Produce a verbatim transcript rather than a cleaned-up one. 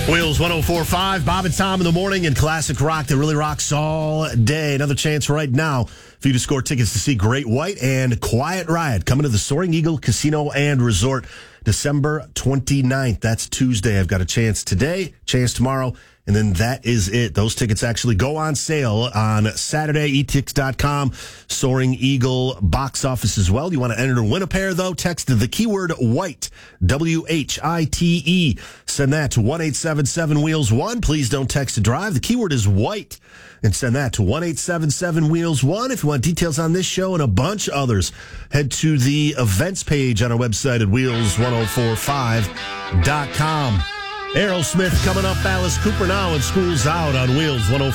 Wheels one oh four point five, Bob and Tom in the morning, and classic rock that really rocks all day. Another chance right now for you to score tickets to see Great White and Quiet Riot coming to the Soaring Eagle Casino and Resort December twenty-ninth. That's Tuesday. I've got a chance today, chance tomorrow, and then that is it. Those tickets actually go on sale on Saturday, e tix dot com, Soaring Eagle box office as well. You want to enter to win a pair, though? Text the keyword WHITE, W H I T E. Send that to one eight seven seven wheels one. Please don't text to drive. The keyword is WHITE. And send that to one eight seven seven wheels one. If you want details on this show and a bunch of others, head to the events page on our website at wheels ten forty-five dot com. Aerosmith coming up, Alice Cooper now, and School's Out on Wheels ten